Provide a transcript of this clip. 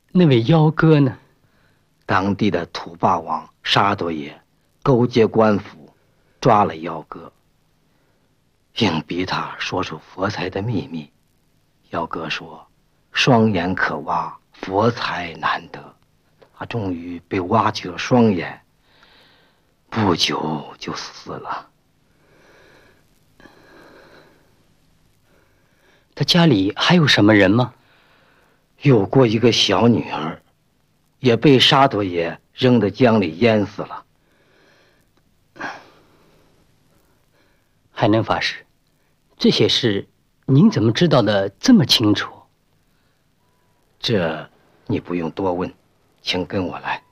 那位妖哥呢？ 当地的土霸王沙多爷勾结官府，抓了妖哥，硬逼他说出佛财的秘密。妖哥说：“双眼可挖，佛财难得。”他终于被挖去了双眼，不久就死了。 他家里还有什么人吗？ 有过一个小女儿，也被沙多爷扔到江里淹死了。 海能法师，这些事您怎么知道的这么清楚？ 这你不用多问，请跟我来。